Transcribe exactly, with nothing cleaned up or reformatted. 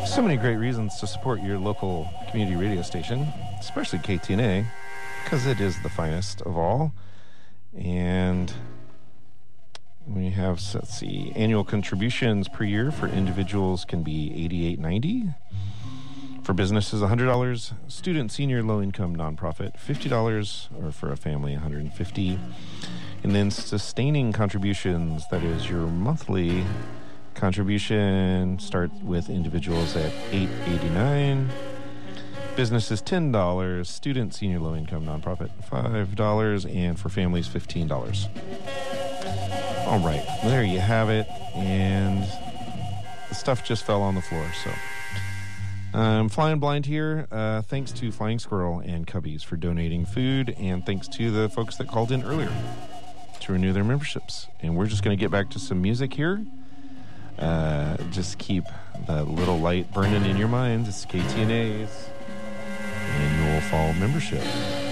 So many great reasons to support your local community radio station, especially K T N A, because it is the finest of all. And we have, let's see, annual contributions per year for individuals can be eighty-eight ninety. For businesses, one hundred dollars. Student, senior, low-income, nonprofit, fifty dollars, or for a family, one hundred fifty dollars. And then sustaining contributions, that is your monthly contribution, start with individuals at eight eighty-nine. Businesses, ten dollars. Student, senior, low-income, nonprofit, five dollars. And for families, fifteen dollars. All right, there you have it. And the stuff just fell on the floor, so... I'm flying blind here. Uh, thanks to Flying Squirrel and Cubbies for donating food, and thanks to the folks that called in earlier to renew their memberships. And we're just going to get back to some music here. Uh, just keep the little light burning in your minds. It's K T N A's Annual Fall Membership.